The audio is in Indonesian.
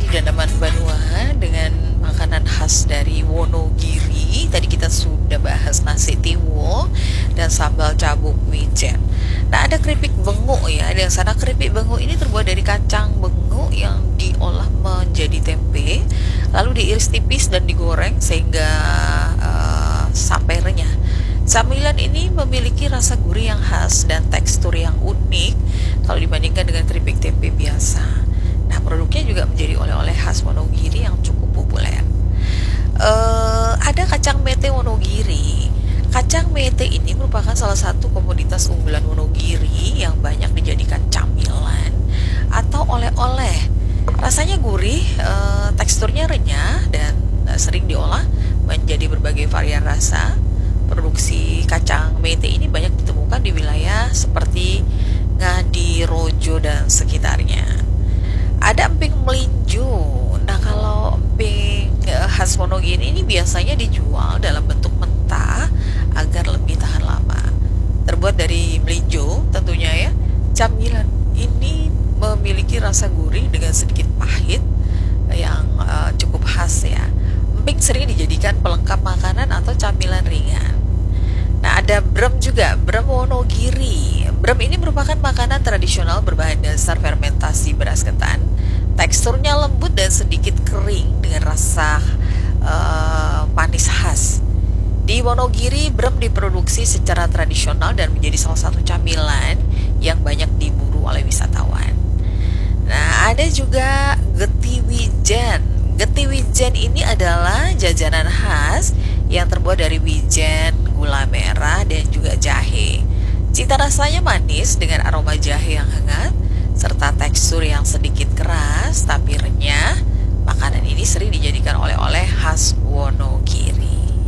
sudah teman Banua dengan makanan khas dari Wonogiri. Tadi kita sudah bahas nasi tiwo dan sambal cabuk wijen. Nah, ada keripik bengu ya. Di sana keripik bengu ini terbuat dari kacang bengu yang diolah menjadi tempe, lalu diiris tipis dan digoreng sehingga sampai renyah. Camilan ini memiliki rasa gurih yang khas dan tekstur yang unik kalau dibandingkan dengan keripik tempe biasa. Nah, produknya juga menjadi oleh-oleh khas Wonogiri yang cukup populer. Ada kacang mete Wonogiri. Kacang mete ini merupakan salah satu komoditas unggulan Wonogiri yang banyak dijadikan camilan atau oleh-oleh. Rasanya gurih, teksturnya renyah dan sering diolah menjadi berbagai varian rasa. Produksi kacang mete ini banyak ditemukan di wilayah seperti Ngadirojo dan sekitarnya. Ada emping melinjo. Nah, kalau emping khas Wonogiri ini biasanya dijual dalam bentuk mentah agar lebih tahan lama. Terbuat dari melinjo tentunya ya. Camilan ini memiliki rasa gurih dengan sedikit pahit yang cukup khas ya. Emping sering dijadikan pelengkap makanan atau camilan ringan. Nah, ada brem juga, brem Wonogiri. Brem ini merupakan makanan tradisional berbahan dasar fermentasi beras ketan. Teksturnya lembut dan sedikit kering dengan rasa manis khas. Di Wonogiri, brem diproduksi secara tradisional dan menjadi salah satu camilan yang banyak diburu oleh wisatawan. Nah, ada juga geti wijen. Geti wijen ini adalah jajanan khas yang terbuat dari wijen, gula merah, dan juga jahe. Cita rasanya manis dengan aroma jahe yang hangat, serta tekstur yang sedikit